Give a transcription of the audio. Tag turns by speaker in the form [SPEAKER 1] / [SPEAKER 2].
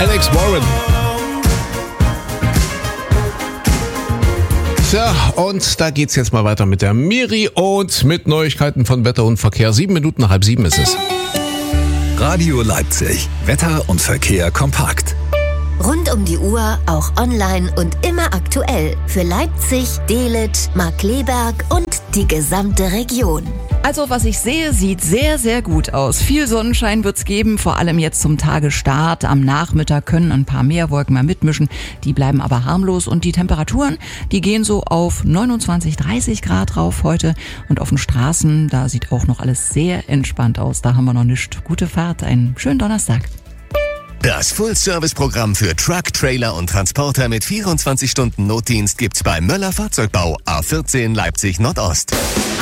[SPEAKER 1] Alex Warren. Tja, und da geht's jetzt mal weiter mit der Miri und mit Neuigkeiten von Wetter und Verkehr. 7 Minuten nach 7:30 ist es.
[SPEAKER 2] Radio Leipzig. Wetter und Verkehr kompakt.
[SPEAKER 3] Rund um die Uhr, auch online und immer aktuell. Für Leipzig, Dehlet, Markkleeberg und die gesamte Region.
[SPEAKER 4] Also was ich sehe, sieht sehr, sehr gut aus. Viel Sonnenschein wird's geben, vor allem jetzt zum Tagesstart. Am Nachmittag können ein paar mehr Wolken mal mitmischen. Die bleiben aber harmlos und die Temperaturen, die gehen so auf 29, 30 Grad rauf heute. Und auf den Straßen, da sieht auch noch alles sehr entspannt aus. Da haben wir noch nichts. Gute Fahrt, einen schönen Donnerstag.
[SPEAKER 5] Das Full-Service-Programm für Truck, Trailer und Transporter mit 24 Stunden Notdienst gibt's bei Möller Fahrzeugbau, A14 Leipzig Nordost.